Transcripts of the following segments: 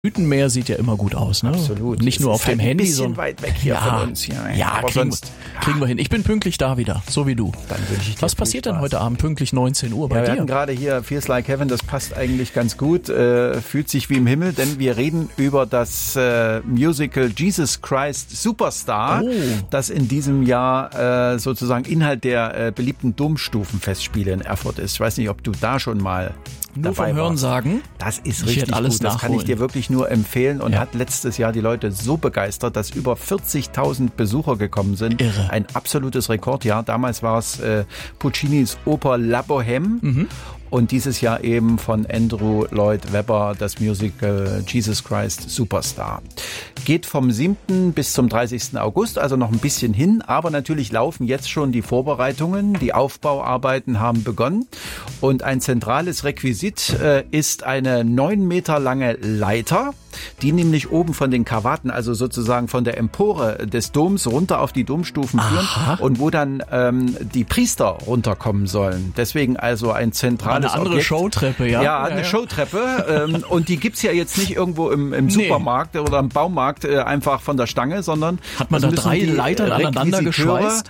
Blütenmeer sieht ja immer gut aus, ne? Absolut. Nicht nur auf dem Handy, sondern ein bisschen weit weg hier von uns. Ja, kriegen wir hin. Ich bin pünktlich da wieder, so wie du. Dann wünsche ich dir Was passiert denn heute Abend pünktlich 19 Uhr bei dir? Wir hatten gerade hier Feels Like Heaven, das passt eigentlich ganz gut, fühlt sich wie im Himmel, denn wir reden über das Musical Jesus Christ Superstar, das in diesem Jahr sozusagen Inhalt der beliebten Domstufenfestspiele in Erfurt ist. Ich weiß nicht, ob du da schon mal nur vom Hören sagen. Das ist richtig gut. Das kann ich dir wirklich nur empfehlen und hat letztes Jahr die Leute so begeistert, dass über 40.000 Besucher gekommen sind. Irre. Ein absolutes Rekordjahr. Damals war es Puccinis Oper La Bohème. Und dieses Jahr eben von Andrew Lloyd Webber das Musical Jesus Christ Superstar. Geht vom 7. bis zum 30. August, also noch ein bisschen hin. Aber natürlich laufen jetzt schon die Vorbereitungen. Die Aufbauarbeiten haben begonnen. Und ein zentrales Requisit ist eine 9 Meter lange Leiter, die nämlich oben von den Karwaten, also sozusagen von der Empore des Doms runter auf die Domstufen führen. Und wo dann die Priester runterkommen sollen. Deswegen also ein zentrales eine andere Objekt. Showtreppe, ja. Ja, eine Showtreppe. Und die gibt's ja jetzt nicht irgendwo im Supermarkt oder im Baumarkt einfach von der Stange, sondern hat man da 3 Leitern aneinander geschweißt?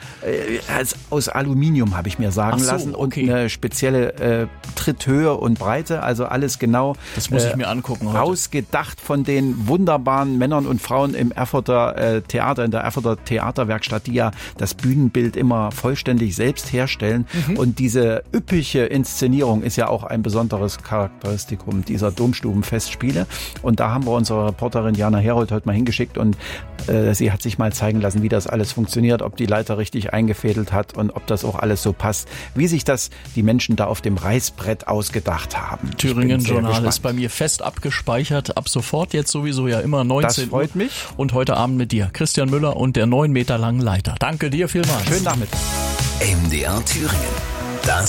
Aus Aluminium, habe ich mir sagen lassen. Und eine spezielle Tritthöhe und Breite, also alles genau. Das muss ich mir angucken heute. Ausgedacht von den wunderbaren Männern und Frauen im Erfurter Theater, in der Erfurter Theaterwerkstatt, die ja das Bühnenbild immer vollständig selbst herstellen. Und diese üppige Inszenierung ist ja auch ein besonderes Charakteristikum dieser Domstubenfestspiele. Und da haben wir unsere Reporterin Jana Herold heute mal hingeschickt und sie hat sich mal zeigen lassen, wie das alles funktioniert, ob die Leiter richtig eingefädelt hat und ob das auch alles so passt, wie sich das die Menschen da auf dem Reißbrett ausgedacht haben. Thüringen Journal ist bei mir fest abgespeichert, ab sofort jetzt sowieso ja immer 19 Uhr. Das freut mich. Und heute Abend mit dir, Christian Müller und der 9 Meter langen Leiter. Danke dir vielmals. Schönen Nachmittag. MDR Thüringen. Das